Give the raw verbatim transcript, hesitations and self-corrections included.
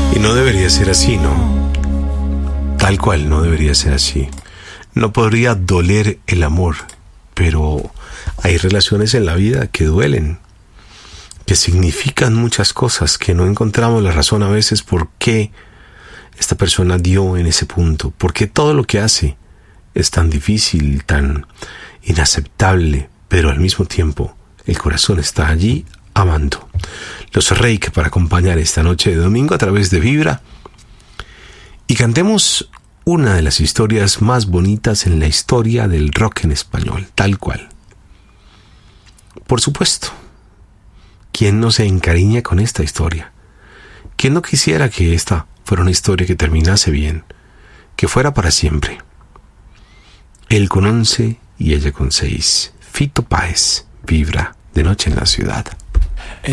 Y no debería ser así, ¿no? Tal cual, no debería ser así. No podría doler el amor, pero hay relaciones en la vida que duelen, que significan muchas cosas, que no encontramos la razón a veces por qué esta persona dio en ese punto, por qué todo lo que hace es tan difícil, tan inaceptable, pero al mismo tiempo el corazón está allí amando. Los Reik para acompañar esta noche de domingo a través de Vibra, y cantemos una de las historias más bonitas en la historia del rock en español, tal cual. Por supuesto, ¿quién no se encariña con esta historia? ¿Quién no quisiera que esta fuera una historia que terminase bien, que fuera para siempre? Él con once y ella con seis. Fito Páez, Vibra, de noche en la ciudad.